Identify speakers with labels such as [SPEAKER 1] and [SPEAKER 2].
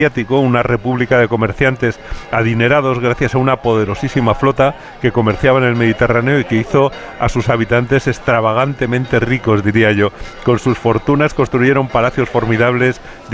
[SPEAKER 1] una república de comerciantes adinerados gracias a una poderosísima flota que comerciaba en el Mediterráneo y que hizo a sus habitantes extravagantemente ricos, diría yo. Con sus fortunas construyeron palacios formidables,